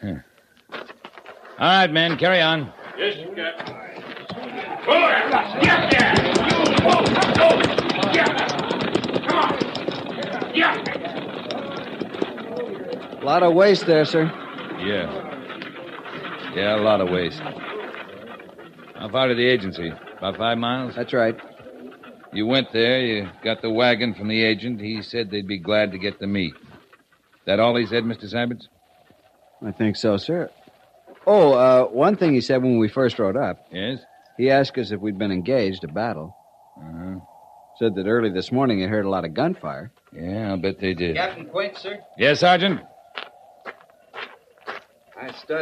All right, men, carry on. Yes, Captain. Get there! Come on! Yeah! A lot of waste there, sir. Yeah, a lot of waste. How far to the agency? About 5 miles? That's right. You went there, you got the wagon from the agent. He said they'd be glad to get the meat. That all he said, Mr. Sabbits? I think so, sir. Oh, one thing he said when we first rode up. Yes? He asked us if we'd been engaged a battle. Uh-huh. Said that early this morning he heard a lot of gunfire. Yeah, I'll bet they did. Captain Quint, sir? Yes, Sergeant? I studied